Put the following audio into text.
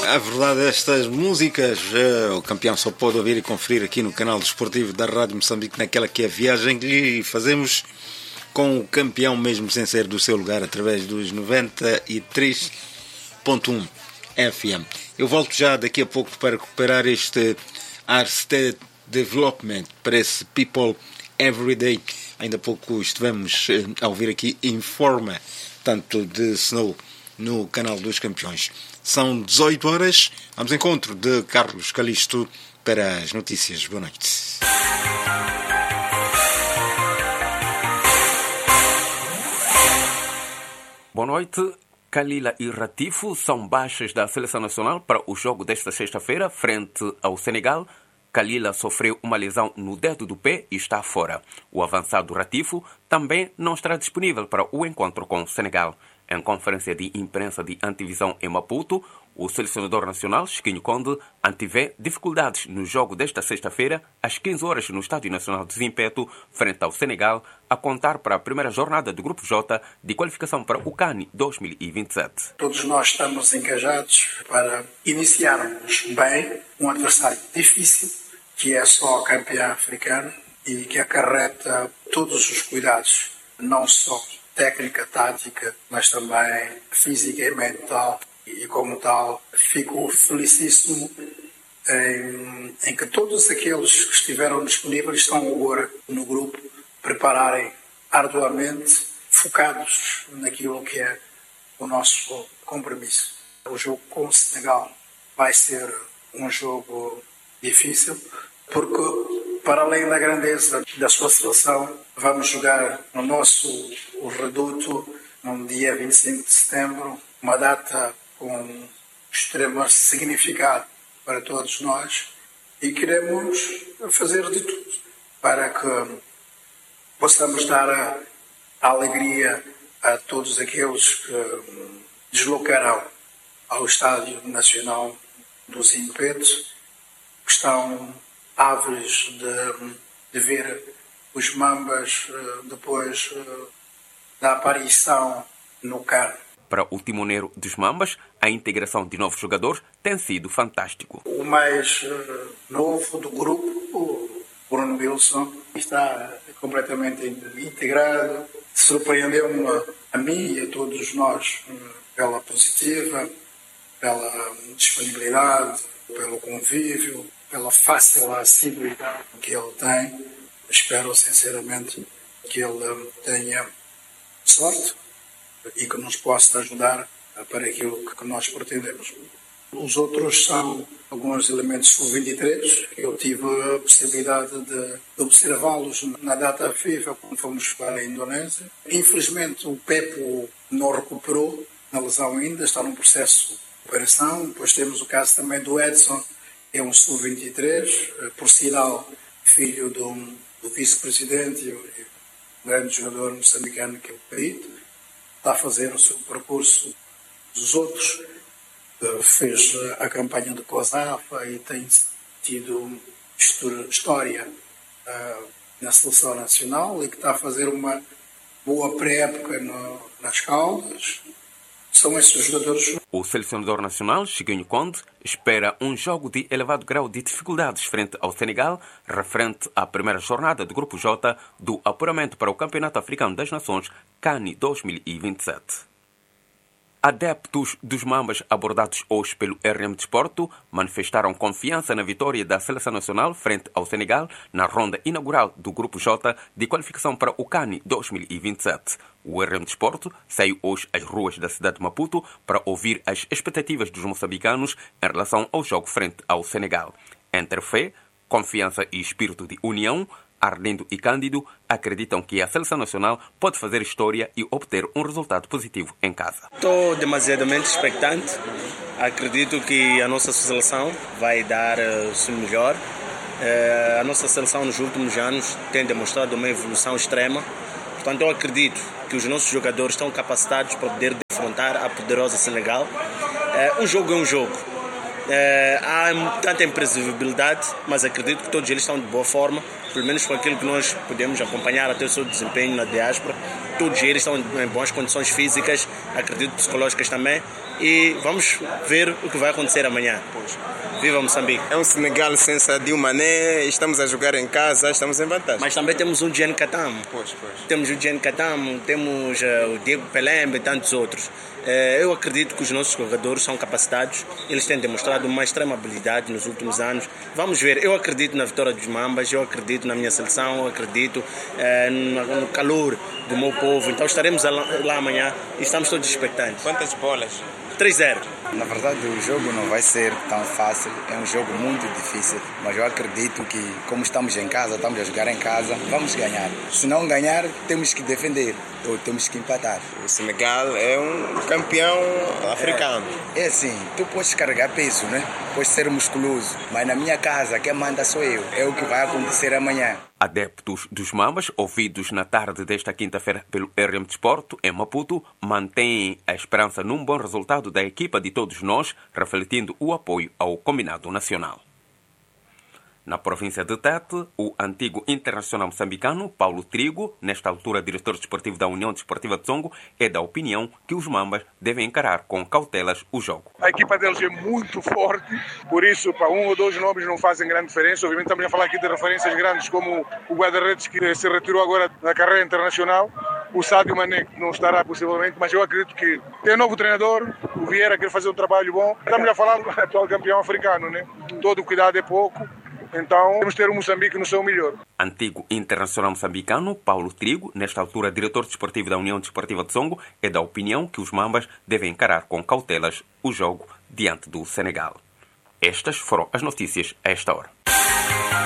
A verdade, estas músicas o campeão só pode ouvir e conferir aqui no canal desportivo da Rádio Moçambique, naquela que é a viagem que lhe fazemos com o campeão mesmo sem ser do seu lugar, através dos 93.1 FM. Eu volto já daqui a pouco para recuperar este Arsted Development para esse People Everyday. Ainda há pouco estivemos a ouvir aqui Informa, tanto de Snow, no canal dos campeões. São 18 horas, vamos ao encontro de Carlos Calisto para as notícias. Boa noite. Boa noite. Kalila e Ratifo são baixas da Seleção Nacional para o jogo desta sexta-feira frente ao Senegal. Kalila sofreu uma lesão no dedo do pé e está fora. O avançado Ratifo também não estará disponível para o encontro com o Senegal. Em conferência de imprensa de antevisão em Maputo, o selecionador nacional, Chiquinho Conde, antevê dificuldades no jogo desta sexta-feira, às 15 horas no Estádio Nacional de Zimpeto, frente ao Senegal, a contar para a primeira jornada do Grupo J de qualificação para o CAN 2027. Todos nós estamos engajados para iniciarmos bem um adversário difícil, que é só campeão africano e que acarreta todos os cuidados, não só técnica, tática, mas também física e mental. E como tal, fico felicíssimo em que todos aqueles que estiveram disponíveis estão agora no grupo, prepararem arduamente, focados naquilo que é o nosso compromisso. O jogo com o Senegal vai ser um jogo difícil, porque para além da grandeza da sua seleção, vamos jogar no nosso reduto no dia 25 de setembro, uma data com extremo significado para todos nós, e queremos fazer de tudo para que possamos dar a alegria a todos aqueles que deslocarão ao Estádio Nacional do Zimpeto, que estão ávidos de ver os Mambas depois da aparição no CAN. Para o timoneiro dos Mambas, a integração de novos jogadores tem sido fantástico. O mais novo do grupo, o Bruno Wilson, está completamente integrado. Surpreendeu-me a mim e a todos nós pela positiva, pela disponibilidade, pelo convívio, pela fácil acessibilidade que ele tem. Espero sinceramente que ele tenha sorte e que nos possa ajudar para aquilo que nós pretendemos. Os outros são alguns elementos sub-23, que eu tive a possibilidade de observá-los na data FIFA, quando fomos para a Indonésia. Infelizmente o Pepo não recuperou na lesão ainda, está num processo de operação. Depois temos o caso também do Edson, que é um sub-23, por sinal filho do vice-presidente e grande jogador moçambicano, que é o Perito. Está a fazer o seu percurso. Os outros fez a campanha do COSAFA e tem tido história na seleção nacional, e que está a fazer uma boa pré-época nas Caldas. São esses jogadores. O selecionador nacional, Chiquinho Conde, espera um jogo de elevado grau de dificuldades frente ao Senegal, referente à primeira jornada do Grupo J do apuramento para o Campeonato Africano das Nações CAN 2027. Adeptos dos Mambas abordados hoje pelo RM Desporto manifestaram confiança na vitória da Seleção Nacional frente ao Senegal na ronda inaugural do Grupo J de qualificação para o CAN 2027. O RM Desporto saiu hoje às ruas da cidade de Maputo para ouvir as expectativas dos moçambicanos em relação ao jogo frente ao Senegal. Entre fé, confiança e espírito de união, Arlindo e Cândido acreditam que a Seleção Nacional pode fazer história e obter um resultado positivo em casa. Estou demasiadamente expectante. Acredito que a nossa seleção vai dar o seu melhor. A nossa seleção nos últimos anos tem demonstrado uma evolução extrema. Portanto, eu acredito que os nossos jogadores estão capacitados para poder defrontar a poderosa Senegal. Um jogo é um jogo. Há tanta imprevisibilidade, mas acredito que todos eles estão de boa forma, pelo menos com aquilo que nós podemos acompanhar até o seu desempenho na diáspora. Todos eles estão em boas condições físicas, acredito psicológicas também. e vamos ver o que vai acontecer amanhã. Viva Moçambique! É um Senegal sem Sadio Mané, estamos a jogar em casa, estamos em vantagem. Mas também temos um Diego Katamo. Temos o Diego Katamo, temos o Diego Pelembe e tantos outros. Eu acredito que os nossos jogadores são capacitados, eles têm demonstrado uma extrema habilidade nos últimos anos. Vamos ver, eu acredito na vitória dos Mambas, eu acredito na minha seleção, eu acredito no calor do meu povo. Então estaremos lá amanhã e estamos todos expectantes. Quantas bolas? 3-0. Na verdade, o jogo não vai ser tão fácil, é um jogo muito difícil, mas eu acredito que, como estamos em casa, estamos a jogar em casa, vamos ganhar. Se não ganhar, temos que defender ou temos que empatar. O Senegal é um campeão africano. É assim, tu podes carregar peso, né? Podes ser musculoso, mas na minha casa, quem manda sou eu. É o que vai acontecer amanhã. Adeptos dos Mambas, ouvidos na tarde desta quinta-feira pelo RM Desporto, em Maputo, mantêm a esperança num bom resultado da equipa de todos nós, refletindo o apoio ao combinado nacional. Na província de Tete, o antigo internacional moçambicano Paulo Trigo, nesta altura diretor desportivo da União Desportiva de Songo, é da opinião que os Mambas devem encarar com cautelas o jogo. A equipa deles é muito forte, por isso para um ou dois nomes não fazem grande diferença. Obviamente estamos a falar aqui de referências grandes como o guarda-redes que se retirou agora da carreira internacional, o Sadio Mané que não estará possivelmente, mas eu acredito que tem um novo treinador, o Vieira quer fazer um trabalho bom. Estamos a falar do atual campeão africano, né? Todo cuidado é pouco. Então, temos que ter o Moçambique no seu melhor. Antigo internacional moçambicano, Paulo Trigo, nesta altura diretor desportivo da União Desportiva de Songo, é da opinião que os Mambas devem encarar com cautelas o jogo diante do Senegal. Estas foram as notícias a esta hora.